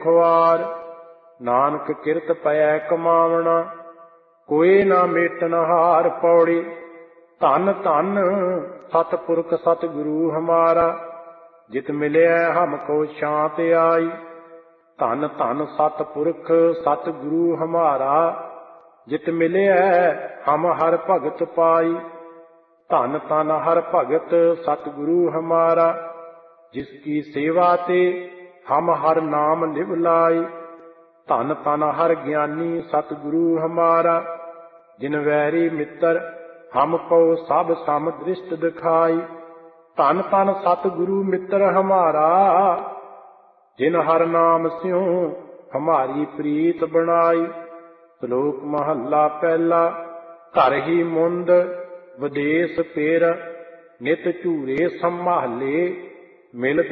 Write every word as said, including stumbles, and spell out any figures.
खुआर। नानक किरत पै कमावना, कोई ना मेटन हार पौड़ी। धन धन सतपुरख सतगुरु हमारा, जित मिलिया हमको शांत आई। धन धन सतपुरख सतगुरु हमारा, जित मिलिया हम हर भगत पाई। धन धन हर भगत सतगुरु हमारा, जिसकी सेवा ते हम हर नाम लिव लाई। धन धन हर ज्ञानी सतगुरु हमारा, जिन वैरी मित्र हमको सब सम दृष्ट दिखाई। धन धन सतगुरु मित्र हमारा, जिन हर नाम स्यों हमारी प्रीत बनाई। श्लोक महला पहला। घर ही मुंद विदेश पेर, नित झूरे संभाले, मिलत